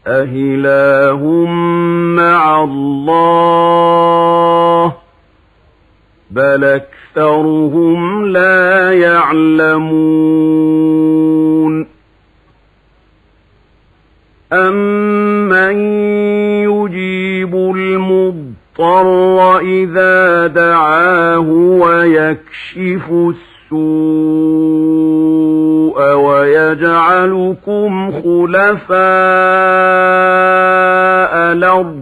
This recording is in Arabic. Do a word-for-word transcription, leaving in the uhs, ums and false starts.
أإله مع الله بل أكثرهم لا يعلمون أمن يجيب المضطر إذا دعاه ويكشف السوء ويجعلكم خلفاء الأرض